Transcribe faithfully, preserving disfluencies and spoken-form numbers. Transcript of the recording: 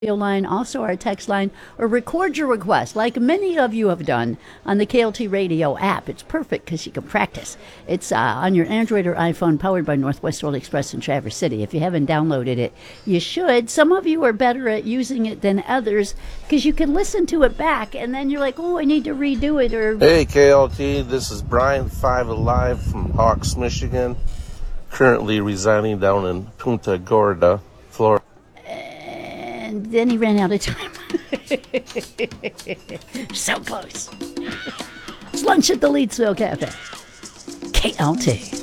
line, also our text line, or record your request like many of you have done on the K L T Radio app. It's perfect because you can practice. It's uh, on your Android or iPhone, powered by Northwest World Express in Traverse City. If you haven't downloaded it, you should. Some of you are better at using it than others because you can listen to it back and then you're like, oh, I need to redo it. Or Hey K L T, this is Brian Five Alive from Hawks, Michigan, currently residing down in Punta Gorda, Florida. And then he ran out of time. So close. It's lunch at the Leedsville Cafe. K L T.